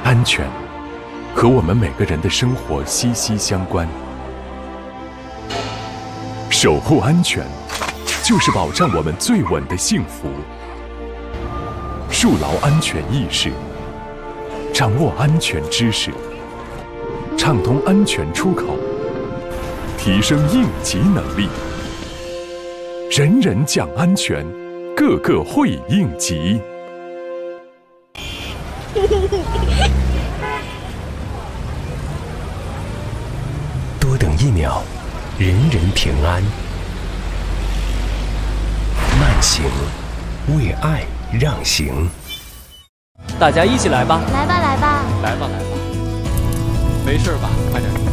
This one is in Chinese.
安全和我们每个人的生活息息相关。守护安全，就是保障我们最稳的幸福。树牢安全意识，掌握安全知识，畅通安全出口，提升应急能力。人人讲安全，个个会应急。 多等1秒，人人平安。慢行，为爱让行。 大家一起来吧！ 来吧，来吧， 来吧，来吧！没事吧？快点。